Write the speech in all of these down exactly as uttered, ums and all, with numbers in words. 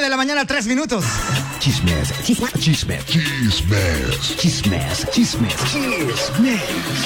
de la mañana, tres minutos. Chismes, chismes, chismes, chismes, chismes, chismes, chismes.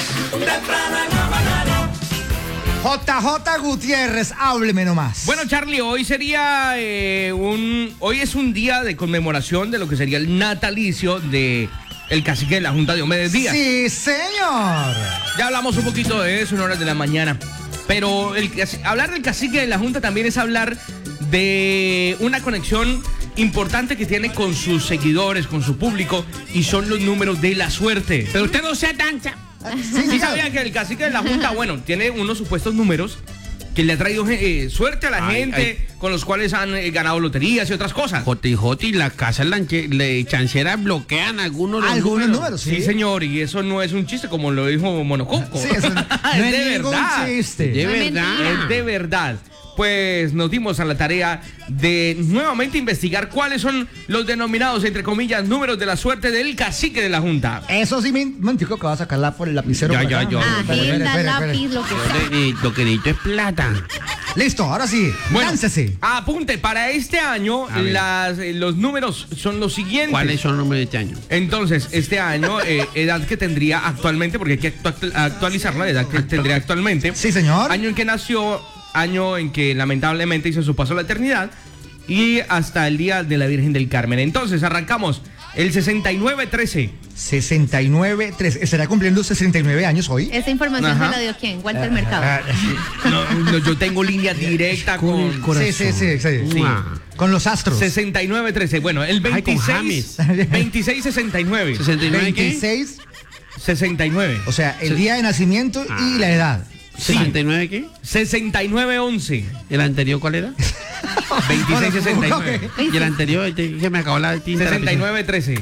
J J Gutiérrez, hábleme nomás. Bueno, Charlie, hoy sería eh, un... Hoy es un día de conmemoración de lo que sería el natalicio de el cacique de la Junta, Diomedes Díaz. Sí, señor. Ya hablamos un poquito de eso en horas de la mañana. Pero el, hablar del cacique de la Junta también es hablar de una conexión importante que tiene con sus seguidores, con su público, y son los números de la suerte. Pero usted no sea tan... Sí, sí sabían que el cacique de la Junta, bueno, tiene unos supuestos números que le ha traído eh, suerte a la ay, gente, ay. con los cuales han eh, ganado loterías y otras cosas. Joti, Joti, la casa de chanchera bloquean algunos, de algunos números. números. Sí. sí, señor, y eso no es un chiste, como lo dijo Monococo. Sí, eso no, es no de es verdad. Chiste. De verdad. Es de verdad. Pues nos dimos a la tarea de nuevamente investigar cuáles son los denominados, entre comillas, números de la suerte del cacique de la Junta. Eso sí, me mantico que va a sacarla por el lapicero. Ya, ya, ya. Agenda, lápiz, lo que sea. Lo que necesito es plata. Listo, ahora sí, bueno, láncese. Apunte, para este año las, eh, los números son los siguientes. ¿Cuáles son los números de este año? Entonces, este año, eh, edad que tendría actualmente, porque hay que actu actualizar la edad que tendría actualmente. Sí, señor. Año en que nació, año en que lamentablemente hizo su paso a la eternidad, y hasta el día de la Virgen del Carmen. Entonces, arrancamos el sesenta y nueve trece. sesenta y nueve trece. ¿Estará cumpliendo sesenta y nueve años hoy? Esa información Ajá. se la dio quién, Walter Mercado. No, no, yo tengo línea directa con... Sí, sí, sí, sí. Sí. Con los astros. sesenta y nueve trece. Bueno, el veintiséis, veintiséis sesenta y nueve. ¿sesenta y nueve qué? veintiséis, sesenta y nueve. o sea, el día de nacimiento y la edad. Sí. ¿sesenta y nueve qué? sesenta y nueve once. ¿El anterior cuál era? veintiséis sesenta y nueve. ¿Y el anterior? Este, que me acabó la tinta. sesenta y nueve trece.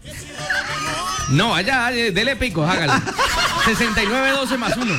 No, allá, dele pico, hágale. sesenta y nueve doce más uno.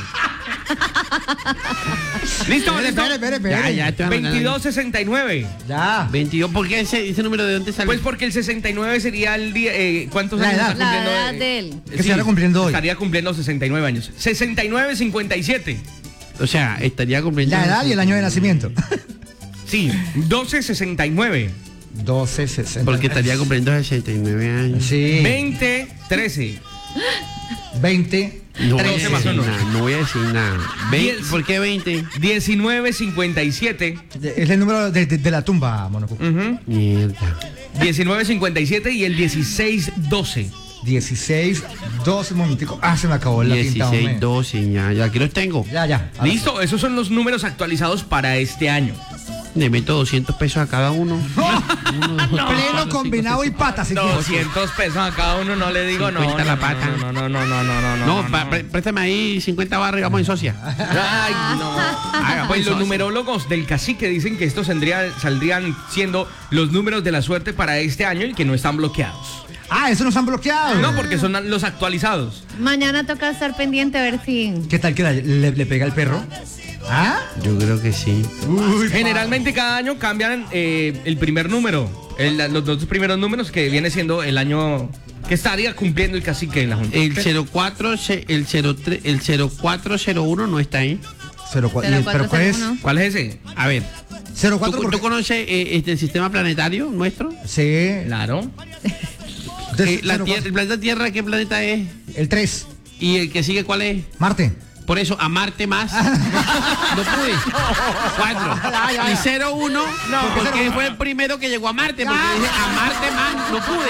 ¿Listo? Espere, ¿Listo? espere, espere, espere. Ya, ya, estoy veintidós sesenta y nueve. Ya. veintidós, ¿por qué ese, ese número de dónde sale? Pues porque el sesenta y nueve sería el día... Eh, ¿Cuántos La años edad. está La cumpliendo? edad eh, de él. Que se estará cumpliendo hoy. Estaría cumpliendo sesenta y nueve años. sesenta y nueve cincuenta y siete. O sea, estaría cumpliendo... La edad y el año de nacimiento. Sí, doce sesenta y nueve. doce sesenta. Porque estaría cumpliendo sesenta y nueve años. Sí. veinte trece. veinte. No voy a trece decir más uno. nada, no voy a decir nada. veinte, Diez. ¿por qué veinte? diecinueve cincuenta y siete. Es el número de, de, de la tumba, Monocuco. Uh-huh. Mierda. diecinueve cincuenta y siete y el dieciséis doce. dieciséis, doce, momentico. Ah, se me acabó la tinta. dieciséis, hombre. doce, ya, ya aquí los tengo. Ya, ya. Ahora Listo, esos son los números actualizados para este año. Le meto doscientos pesos a cada uno. Uno, dos, Pleno cuatro, combinado cinco, y patas, si quieres. doscientos pesos a cada uno, no le digo no. cincuenta no, la no, pata. No, no, no, no, no, no, no. No, pa- pré- préstame ahí cincuenta barras y vamos en socia. Ay, no. Haga, Pues los socia. numerólogos del cacique dicen que estos saldrían, saldrían siendo los números de la suerte para este año y que no están bloqueados. Ah, eso nos han bloqueado. No, porque son los actualizados. Mañana toca estar pendiente a ver si... ¿Qué tal que le, le pega el perro? ¿Ah? Yo creo que sí. Uy, Generalmente cada año cambian eh, el primer número, el- los dos primeros números que viene siendo el año que estaría cumpliendo el cacique en la Junta. El cero cuatro, ce- el cero tres, el cero cuatro cero uno no está ahí. cero cuatro. cero ¿Y- ¿Pero cuatro cuál es? cero uno. ¿Cuál es ese? A ver, cero ¿tú, cuatro tú porque... conoces eh, este, el sistema planetario nuestro? Sí. Claro. Entonces, Eh, la cero tier- cuatro. ¿El planeta Tierra qué planeta es? El tres. ¿Y el que sigue cuál es? Marte. Por eso, a Marte más. No pude. Cuatro. Y cero uno, porque fue el primero que llegó a Marte. Porque dije, a Marte más, no pude.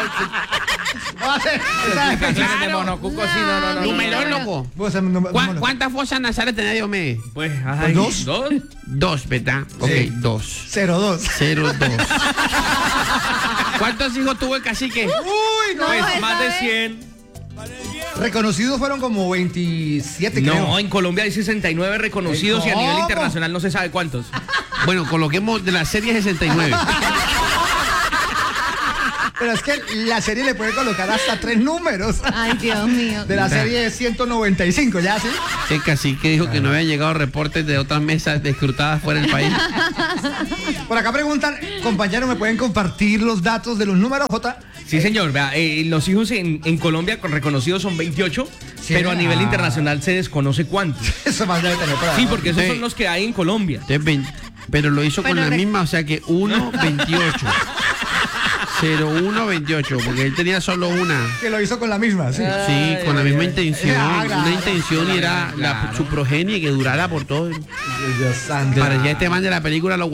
De Monocuco, sí, no, no, no. Numerólogo. Vos, no- no- ¿Cuá- no- ¿Cuántas fosas nasales tenía Diomedes? Pues, ay, ¿Dos? ¿Dos? Dos, ¿verdad? Ok, Sí. dos. Cero dos. Cero, dos. ¿Cuántos hijos tuvo el cacique? Uy, no. Pues esa más de vez. cien. Reconocidos fueron como veintisiete, creo. No, en Colombia hay sesenta y nueve reconocidos y a nivel ¿Cómo? internacional no se sabe cuántos. Bueno, coloquemos de la serie sesenta y nueve. Pero es que la serie le puede colocar hasta tres números. Ay, Dios mío. De la serie ciento noventa y cinco, ¿ya sí? El cacique dijo que no habían llegado reportes de otras mesas escrutadas fuera del país. Por acá preguntan, compañeros, ¿me pueden compartir los datos de los números, J? Sí, señor. Vea, eh, los hijos en, en Colombia con reconocidos son veintiocho, Sí, pero a nivel ah. internacional se desconoce cuántos. Eso más debe tener para... Sí, porque esos Sí. son los que hay en Colombia. Entonces, veinte Pero lo hizo con Pero la re- misma, o sea que uno veintiocho. cero uno veintiocho, porque él tenía solo una. Que lo hizo con la misma, sí. Sí, con la misma intención. Ah, claro. Una intención y era la, su progenie que durara por todo. Dios santo. Parecía este man de la película Los